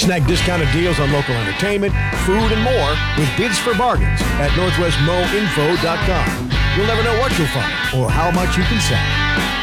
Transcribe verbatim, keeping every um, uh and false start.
Snag discounted deals on local entertainment, food, and more with bids for bargains at northwest mo info dot com. You'll never know what you'll find or how much you can save.